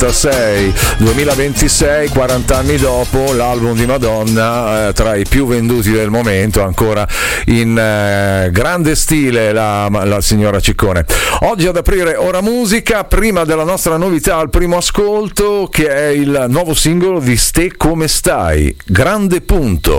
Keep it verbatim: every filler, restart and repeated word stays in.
novantasei, duemilaventisei, quaranta anni dopo, l'album di Madonna, eh, tra i più venduti del momento, ancora in eh, grande stile la, la signora Ciccone. Oggi ad aprire Ora Musica, prima della nostra novità al primo ascolto, che è il nuovo singolo di Ste Come Stai, Grande Punto.